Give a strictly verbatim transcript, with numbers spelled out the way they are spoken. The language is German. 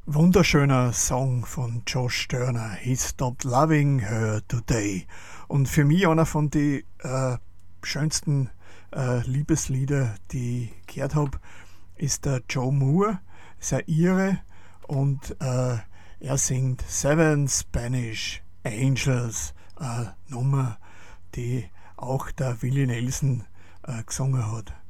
Wunderschöner Song von Josh Turner, He Stopped Loving Her Today. Und für mich einer von den äh, schönsten äh, Liebeslieder, die ich gehört habe, ist der Joe Moore, ist ein Ire, und äh, er singt Seven Spanish Angels, eine Nummer, die auch der Willie Nelson äh, gesungen hat.